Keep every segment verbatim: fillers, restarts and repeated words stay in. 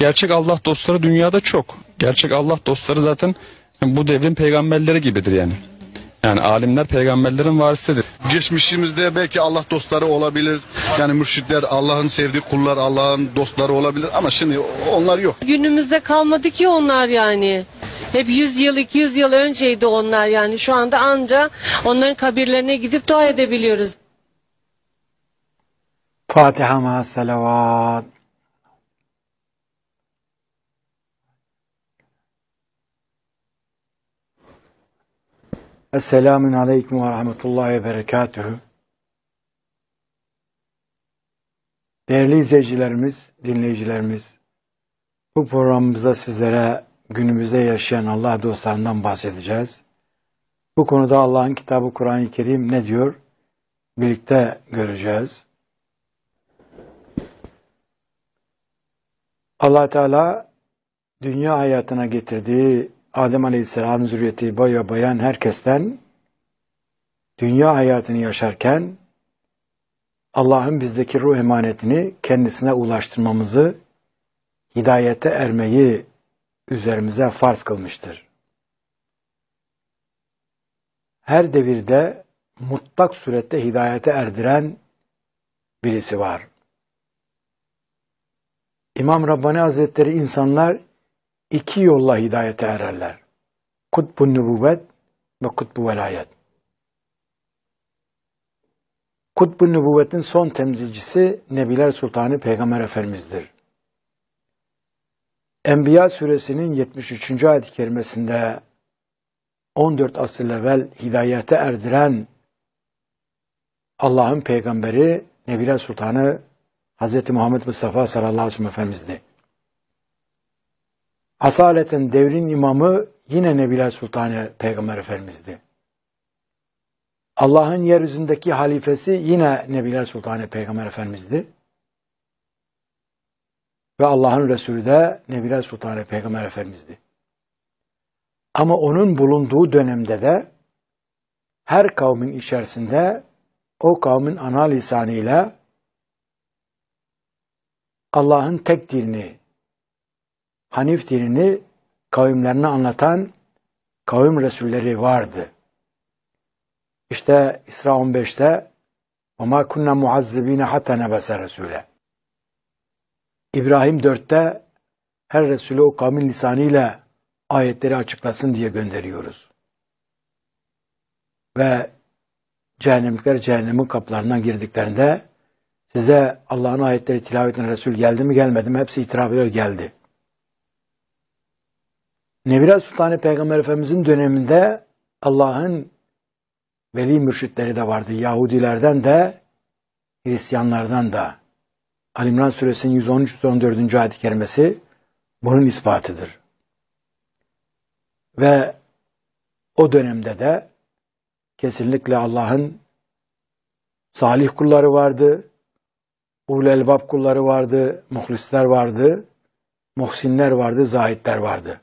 Gerçek Allah dostları dünyada çok. Gerçek Allah dostları zaten bu devrin peygamberleri gibidir yani. Yani alimler peygamberlerin varisidir. Geçmişimizde belki Allah dostları olabilir. Yani mürşitler, Allah'ın sevdiği kullar, Allah'ın dostları olabilir. Ama şimdi onlar yok. Günümüzde kalmadı ki onlar yani. Hep yüz yıl, iki yüz yıl önceydi onlar yani. Şu anda anca onların kabirlerine gidip dua edebiliyoruz. Fatiha ma salavat. Esselamun aleyküm ve rahmetullahi ve berekatühü. Değerli izleyicilerimiz, dinleyicilerimiz, bu programımızda sizlere günümüzde yaşayan Allah dostlarından bahsedeceğiz. Bu konuda Allah'ın kitabı Kur'an-ı Kerim ne diyor? Birlikte göreceğiz. Allah Teala dünya hayatına getirdiği Adem Aleyhisselam'ın zürriyeti boya bayan herkesten dünya hayatını yaşarken Allah'ın bizdeki ruh emanetini kendisine ulaştırmamızı, hidayete ermeyi üzerimize farz kılmıştır. Her devirde mutlak surette hidayete erdiren birisi var. İmam Rabbani Hazretleri insanlar iki yolla hidayete ererler. Kutbu nübüvvet ve kutbu velayet. Kutbu nübüvvetin son temsilcisi Nebiler Sultanı Peygamber Efendimiz'dir. Enbiya suresinin yetmiş üçüncü ayet-i kerimesinde on dört asır evvel hidayete erdiren Allah'ın peygamberi Nebiler Sultanı Hz. Muhammed Mustafa sallallahu aleyhi ve sellem Efendimiz'di. Asaleten devrin imamı yine Nebiler Sultanı Peygamber Efendimiz'di. Allah'ın yeryüzündeki halifesi yine Nebiler Sultanı Peygamber Efendimiz'di. Ve Allah'ın Resulü de Nebiler Sultanı Peygamber Efendimiz'di. Ama onun bulunduğu dönemde de her kavmin içerisinde o kavmin ana lisanıyla Allah'ın tek dinini, Hanif dinini kavimlerine anlatan kavim Resulleri vardı. İşte İsra on beşte وَمَا كُنَّا مُعَذِّب۪ينَ حَتَّى نَبَسَ رَسُولَ. İbrahim dörtte her Resulü o kavmin lisanıyla ayetleri açıklasın diye gönderiyoruz. Ve cehennemlikler cehennemin kapılarından girdiklerinde size Allah'ın ayetleri tilavet eden Resul geldi mi gelmedi mi hepsi itiraf ediyor geldi. Nebiler Sultanı Peygamber Efendimiz'in döneminde Allah'ın veli mürşitleri de vardı. Yahudilerden de Hristiyanlardan da. Ali İmran Suresinin yüz on üç yüz on dördüncü ayet-i kerimesi bunun ispatıdır. Ve o dönemde de kesinlikle Allah'ın salih kulları vardı, ulul elbab kulları vardı, muhlisler vardı, muhsinler vardı, zahitler vardı.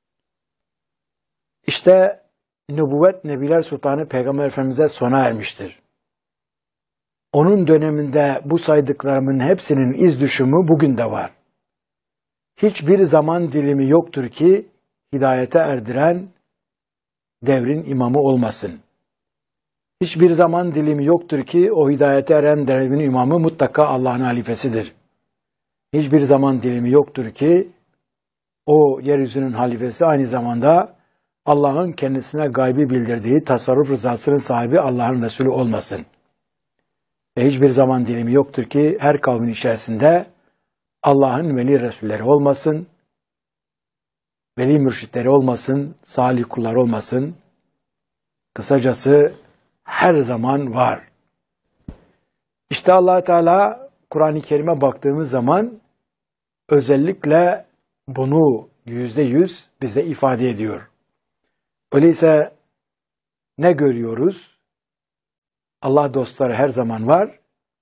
İşte nübüvvet Nebiler Sultanı Peygamber Efendimiz'e sona ermiştir. Onun döneminde bu saydıklarımın hepsinin iz düşümü bugün de var. Hiçbir zaman dilimi yoktur ki hidayete erdiren devrin imamı olmasın. Hiçbir zaman dilimi yoktur ki o hidayete eren devrin imamı mutlaka Allah'ın halifesidir. Hiçbir zaman dilimi yoktur ki o yeryüzünün halifesi aynı zamanda Allah'ın kendisine gaybi bildirdiği tasarruf rızasının sahibi Allah'ın Resulü olmasın. Ve hiçbir zaman dilimi yoktur ki her kavmin içerisinde Allah'ın veli Resulleri olmasın, veli mürşitleri olmasın, salih kullar olmasın. Kısacası her zaman var. İşte Allah Teala Kur'an-ı Kerim'e baktığımız zaman özellikle bunu yüzde yüz bize ifade ediyor. Öyleyse ne görüyoruz? Allah dostları her zaman var.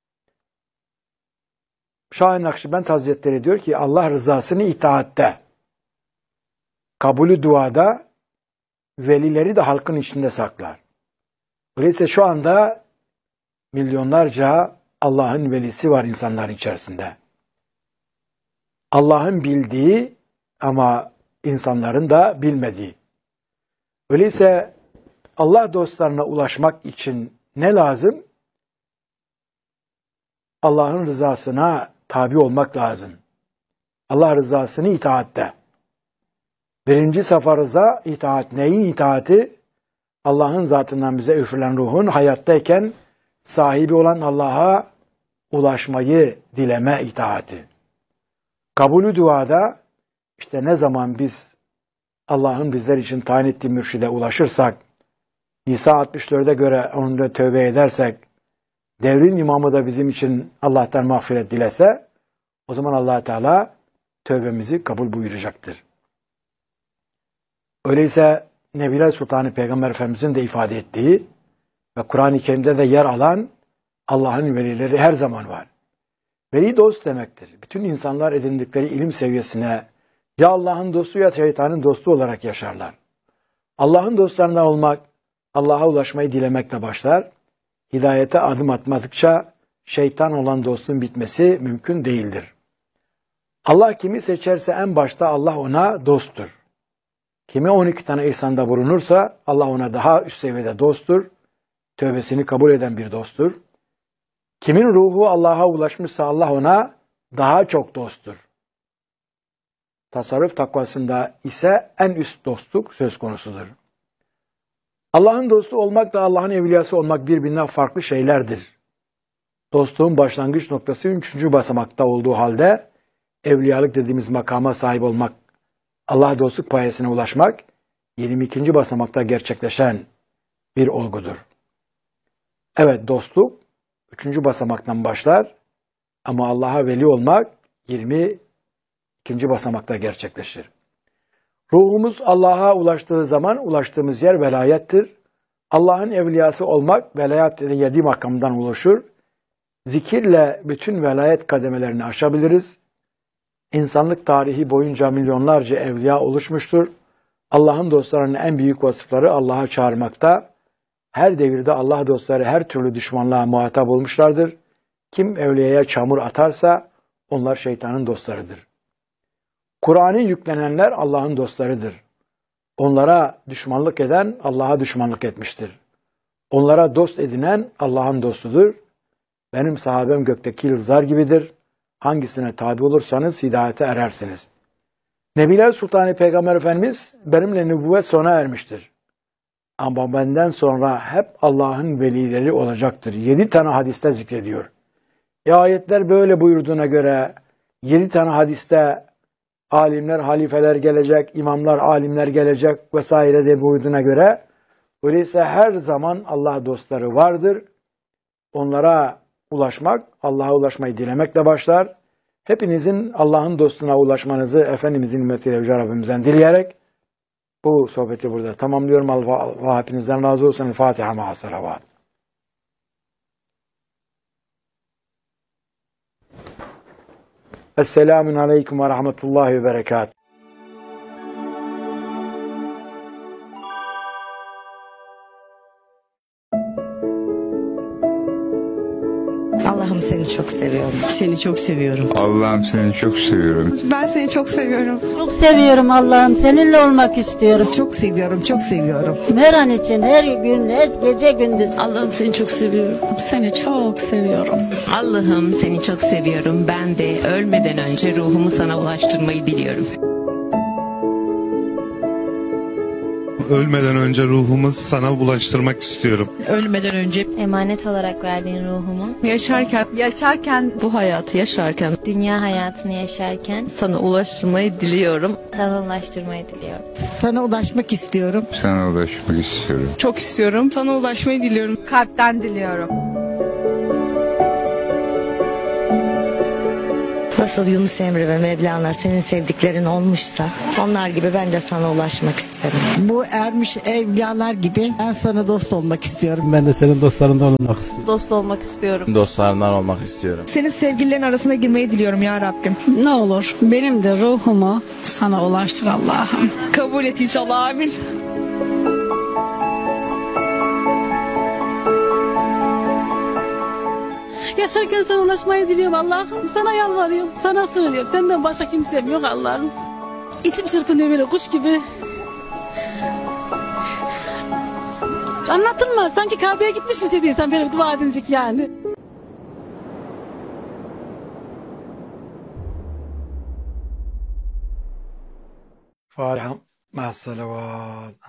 Şah-ı Nakşibend Hazretleri diyor ki Allah rızasını itaatte, kabulü duada, velileri de halkın içinde saklar. Öyleyse şu anda milyonlarca Allah'ın velisi var insanların içerisinde. Allah'ın bildiği ama insanların da bilmediği. Öyleyse Allah dostlarına ulaşmak için ne lazım? Allah'ın rızasına tabi olmak lazım. Allah rızasını itaatte. Birinci safa rıza, itaat. Neyin itaati? Allah'ın zatından bize üfürülen ruhun hayattayken sahibi olan Allah'a ulaşmayı dileme itaati. Kabulü duada işte ne zaman biz Allah'ın bizler için tayin ettiği mürşide ulaşırsak, Nisa altmış dörde göre onunla tövbe edersek, devrin imamı da bizim için Allah'tan mağfiret dilese, o zaman Allah Teala tövbemizi kabul buyuracaktır. Öyleyse Nebiler Sultanı Peygamber Efendimizin de ifade ettiği ve Kur'an-ı Kerim'de de yer alan Allah'ın velileri her zaman var. Veli dost demektir. Bütün insanlar edindikleri ilim seviyesine ya Allah'ın dostu ya şeytanın dostu olarak yaşarlar. Allah'ın dostlarından olmak, Allah'a ulaşmayı dilemekle başlar. Hidayete adım atmadıkça şeytan olan dostun bitmesi mümkün değildir. Allah kimi seçerse en başta Allah ona dosttur. Kime on iki tane ihsanda bulunursa Allah ona daha üst seviyede dosttur. Tövbesini kabul eden bir dosttur. Kimin ruhu Allah'a ulaşmışsa Allah ona daha çok dosttur. Tasarruf takvasında ise en üst dostluk söz konusudur. Allah'ın dostu olmakla Allah'ın evliyası olmak birbirinden farklı şeylerdir. Dostluğun başlangıç noktası üçüncü basamakta olduğu halde evliyalık dediğimiz makama sahip olmak, Allah dostluk payesine ulaşmak yirmi ikinci basamakta gerçekleşen bir olgudur. Evet, dostluk üçüncü basamaktan başlar ama Allah'a veli olmak yirmi ikinci basamakta gerçekleşir. Ruhumuz Allah'a ulaştığı zaman ulaştığımız yer velayettir. Allah'ın evliyası olmak velayet yedi makamdan oluşur. Zikirle bütün velayet kademelerini aşabiliriz. İnsanlık tarihi boyunca milyonlarca evliya oluşmuştur. Allah'ın dostlarının en büyük vasıfları Allah'a çağırmakta. Her devirde Allah dostları her türlü düşmanlığa muhatap olmuşlardır. Kim evliyaya çamur atarsa onlar şeytanın dostlarıdır. Kur'an'ı yüklenenler Allah'ın dostlarıdır. Onlara düşmanlık eden Allah'a düşmanlık etmiştir. Onlara dost edinen Allah'ın dostudur. Benim sahabem gökteki yıldızlar gibidir. Hangisine tabi olursanız hidayete erersiniz. Nebiler Sultanı Peygamber Efendimiz benimle nübüvvet sona ermiştir. Ama benden sonra hep Allah'ın velileri olacaktır. Yedi tane hadiste zikrediyor. E ayetler böyle buyurduğuna göre yedi tane hadiste alimler, halifeler gelecek, imamlar, alimler gelecek vesaire de buyurduğuna göre öyleyse her zaman Allah dostları vardır. Onlara ulaşmak, Allah'a ulaşmayı dilemekle başlar. Hepinizin Allah'ın dostuna ulaşmanızı Efendimizin ümmetiyle Yüce Rabbimizden dileyerek bu sohbeti burada tamamlıyorum. Allah hepinizden razı olsun. Fatiha ma'a salavat. Esselamun aleyküm ve rahmetullahi ve berekat. Allah'ım seni çok seviyorum. Seni çok seviyorum. Allah'ım seni çok seviyorum. Ben seni çok seviyorum. Çok seviyorum Allah'ım. Seninle olmak istiyorum. Çok seviyorum, çok seviyorum. Her an için, her gün, her gece gündüz. Allah'ım seni çok seviyorum. Seni çok seviyorum. Allah'ım seni çok seviyorum. Ben de ölmeden önce ruhumu sana ulaştırmayı diliyorum. Ölmeden önce ruhumu sana ulaştırmak istiyorum. Ölmeden önce emanet olarak verdiğin ruhumu yaşarken yaşarken bu hayatı yaşarken dünya hayatını yaşarken sana ulaştırmayı diliyorum. sana ulaştırmayı diliyorum. Sana ulaşmak istiyorum. Sana ulaşmak istiyorum. çok istiyorum. Sana ulaşmayı diliyorum. Kalpten diliyorum. Nasıl Yunus Emre ve Mevlana senin sevdiklerin olmuşsa onlar gibi ben de sana ulaşmak isterim. Bu ermiş evliyalar gibi ben sana dost olmak istiyorum. Ben de senin dostlarından olmak istiyorum. Dost olmak istiyorum. Dostlarından olmak istiyorum. Senin sevgililerin arasına girmeyi diliyorum ya Rabbim. Ne olur benim de ruhumu sana ulaştır Allah'ım. Kabul et inşallah, amin. yaşarken sana ulaşmayı diliyorum Allah'ım. Sana yalvarıyorum, sana sığınıyorum. Senden başka kimsem yok Allah'ım. İçim çırpınıyor böyle kuş gibi. Anlatılmaz. Sanki Kabe'ye gitmiş bir şey değilsen böyle dua edilecek yani. Fatiha ma'as salavat.